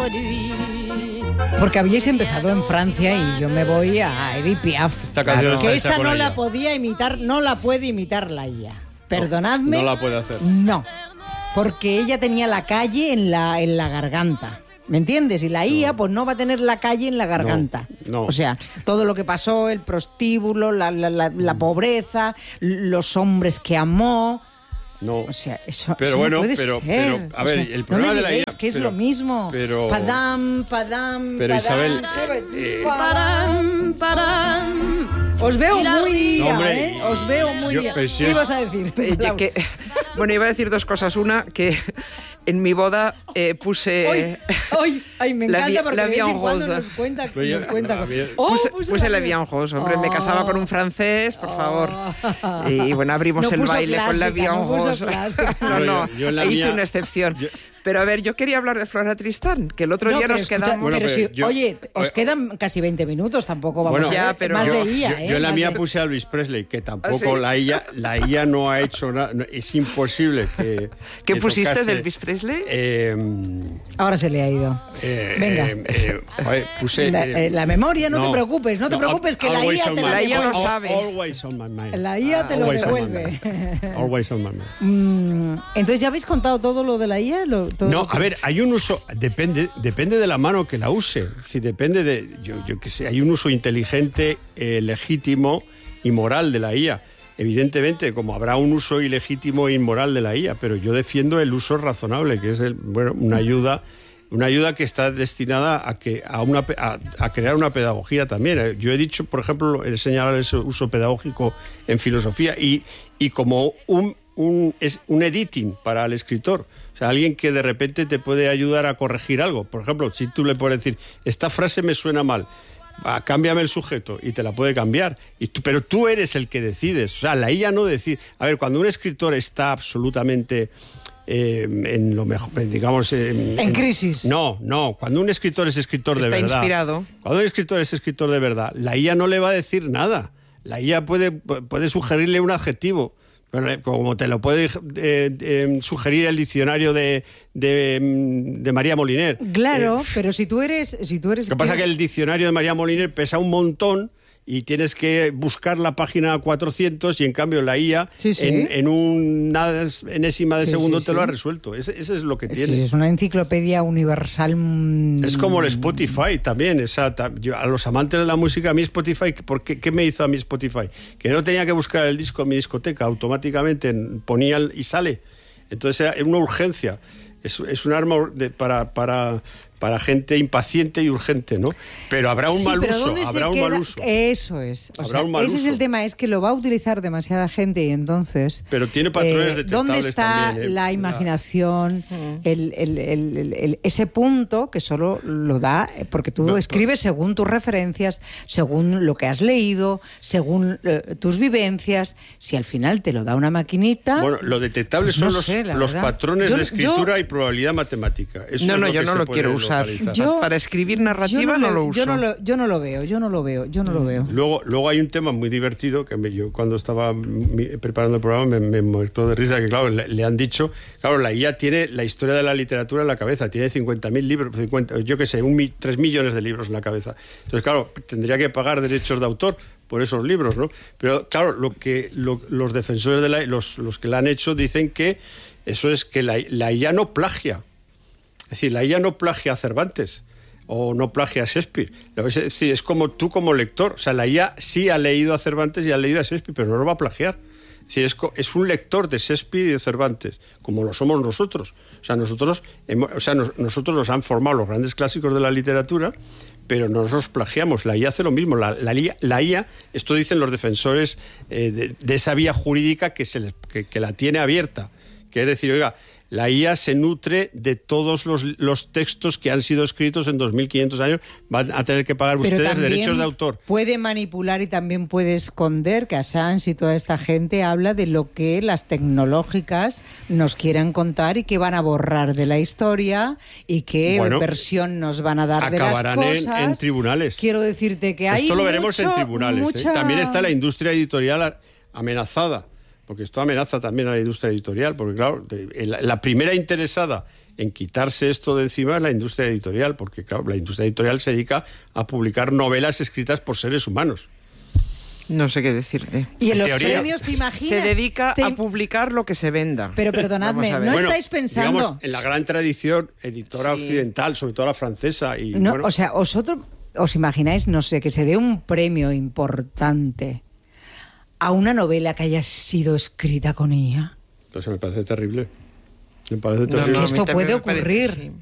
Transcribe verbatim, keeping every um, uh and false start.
Porque habíais empezado en Francia y yo me voy a Edith Piaf. Esta canción claro. está Que hecha esta con no ella. la podía imitar, no la puede imitar la I A. Perdonadme. No, no la puede hacer. No, porque ella tenía la calle en la, en la garganta. ¿Me entiendes? Y la I A, no. pues no va a tener la calle en la garganta. No, no. O sea, todo lo que pasó, el prostíbulo, la, la, la, la pobreza, los hombres que amó. No. O sea, eso, pero eso bueno, no puede pero, ser. pero, a ver, o sea, el problema no me de la I A... Es que es pero, lo mismo. Pero, padam, padam, pero padam, Isabel... Eh, padam, padam. Os veo muy no, I A, hombre, ¿eh? Os veo muy yo, I A. pero si ¿Qué es... ibas a decir? Eh, que, bueno, iba a decir dos cosas. Una, que en mi boda eh, puse... Hoy, hoy, ay, me La encanta vi- porque la de vez en Vian cuando Rosa. nos cuenta, Pero yo- nos cuenta a mí- oh, puse, puse puse la Vian- Vian Rose, hombre, Oh. me casaba con un francés, por favor. Oh. Y bueno, abrimos No el puso baile con la clásica, Vian no puso Rose. clásica. No, Pero no, yo- yo en la hice mía- una excepción. yo- Pero a ver, yo quería hablar de Flora Tristán, que el otro No, día pero nos escucha, quedamos... Bueno, pero pero si- yo- oye, os eh, quedan casi veinte minutos, tampoco vamos Bueno, a ver ya, pero más yo- de I A, yo, ¿eh? yo en la Más mía de- puse a Elvis Presley, que tampoco ¿Ah, sí? la I A la I A no ha hecho nada. no, es imposible que... ¿Qué que pusiste tocase, de Elvis Presley? Eh, Ahora se le ha ido. eh, Venga. eh, eh, joder, puse... La, eh, eh, la memoria, no, te preocupes, no te no, preocupes, que la always I A on te my la La I A mind. lo devuelve. sabe. Always on my mind. La I A te lo Always on my devuelve. mind. Always on my mind. Mm, Entonces, ¿ya habéis contado todo lo de la I A? Lo- todo No, lo que- a ver, hay un uso, depende, depende de la mano que la use. Si depende de, yo, yo qué sé, hay un uso inteligente, eh, legítimo y moral de la I A. Evidentemente, como habrá un uso ilegítimo e inmoral de la I A, pero yo defiendo el uso razonable, que es el, bueno, una ayuda, una ayuda que está destinada a que a una a, a crear una pedagogía también. Yo he dicho, por ejemplo, he señalado ese uso pedagógico en filosofía y, y como un Un, es un editing para el escritor. O sea, alguien que de repente te puede ayudar a corregir algo. Por ejemplo, si tú le puedes decir, esta frase me suena mal, va, cámbiame el sujeto, y te la puede cambiar. Y tú, pero tú eres el que decides. O sea, la I A no decide. A ver, cuando un escritor está absolutamente... Eh, en lo mejor, digamos... En, En crisis. No, no. Cuando un escritor es escritor Está de verdad... inspirado. Cuando un escritor es escritor de verdad, la I A no le va a decir nada. La I A puede, puede sugerirle un adjetivo, como te lo puede eh, eh, sugerir el diccionario de, de, de María Moliner. Claro, Eh, pero si tú eres... Si tú eres Lo que pasa es quieres- que el diccionario de María Moliner pesa un montón y tienes que buscar la página cuatrocientos y en cambio la I A Sí, sí. en, en una enésima de Sí, segundo sí, te lo sí. ha resuelto. Ese, ese es lo que Sí, tiene. es una enciclopedia universal. mm, Es como el Spotify también. Esa, ta- yo, a los amantes de la música, a mí Spotify, ¿por qué, ¿qué me hizo a mí Spotify? Que no tenía que buscar el disco en mi discoteca, automáticamente ponía el, y sale. Entonces era una urgencia. Es, es un arma de, para, para, para gente impaciente y urgente, ¿no? Pero habrá un Sí, mal pero uso. ¿dónde se Habrá un queda? mal uso. Eso es. O Habrá sea, un mal ese es uso. el tema, es que lo va a utilizar demasiada gente y entonces... Pero tiene patrones eh, detectables ¿Dónde está también, ¿eh? la imaginación, el, el- el- el- el- ese punto que solo lo da, eh, porque tú No, escribes según tus referencias, según lo que has leído, según eh, tus vivencias? Si al final te lo da una maquinita... Bueno, lo detectable pues son no los, sé, la los verdad. patrones Yo- de escritura yo- y probabilidad matemática. Eso No, es no, lo yo que no se lo puede quiero usar. localizar. Yo- Para escribir yo narrativa no, le- lo uso. Yo no lo, yo no lo veo, yo no lo veo, yo no lo veo. Luego, luego hay un tema muy divertido que me- yo cuando estaba mi- preparando el programa me, me muerto de risa, que claro, le, le han dicho, claro, la I A tiene la historia de la literatura en la cabeza, tiene cincuenta mil libros, cincuenta, yo qué sé, un, mi- tres millones de libros en la cabeza. Entonces, claro, tendría que pagar derechos de autor por esos libros, ¿no? Pero claro, lo que lo- los defensores de la los, los que la han hecho dicen que eso es que la, la I A no plagia. Es decir, la I A no plagia a Cervantes o no plagia a Shakespeare. Es decir, es como tú como lector. O sea, la I A sí ha leído a Cervantes y ha leído a Shakespeare, pero no lo va a plagiar. Es decir, es, co- es un lector de Shakespeare y de Cervantes, como lo somos nosotros. O sea, nosotros, hemos- o sea, nos- nosotros nos han formado los grandes clásicos de la literatura, pero no nos plagiamos. La I A hace lo mismo. La, la, I A, la I A, esto dicen los defensores eh, de, de esa vía jurídica que, se les, que, que la tiene abierta. Que es decir, oiga, la I A se nutre de todos los, los textos que han sido escritos en dos mil quinientos años. Van a tener que pagar Pero ustedes también derechos de autor. puede manipular y también puede esconder, que Assange y toda esta gente habla de lo que las tecnológicas nos quieran contar y que van a borrar de la historia y qué Bueno, versión nos van a dar de las acabarán en- cosas. en tribunales. Quiero decirte que hay Esto lo veremos mucho- en tribunales. ¿eh? mucha- También está la industria editorial a- amenazada. porque esto amenaza también a la industria editorial, porque claro, la, la primera interesada en quitarse esto de encima es la industria editorial, porque claro, la industria editorial se dedica a publicar novelas escritas por seres humanos. No sé qué decirte. Y en los teoría, premios, ¿te imaginas? Se dedica Te... a publicar lo que se venda. Pero perdonadme, ¿no bueno, estáis pensando? Digamos, en la gran tradición editora sí. occidental, sobre todo la francesa. Y, no, bueno, o sea, vosotros os imagináis, no sé, que se dé un premio importante a una novela que haya sido escrita con ella. Pues me parece terrible. Me parece No, terrible. Es que no, esto a mí puede también me ocurrir. parece, sí.